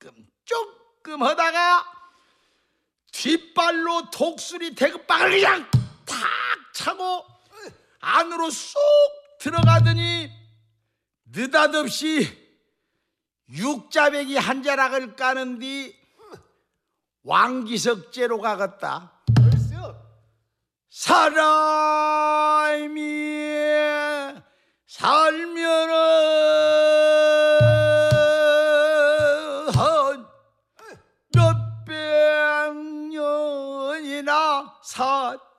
조금 하다가 뒷발로 독수리 대급박을 그냥 탁 차고 안으로 쏙 들어가더니 느닷없이 육자배기 한 자락을 까는 뒤 왕기석제로 가겠다. 사람이 살면은 몇백 년이나 사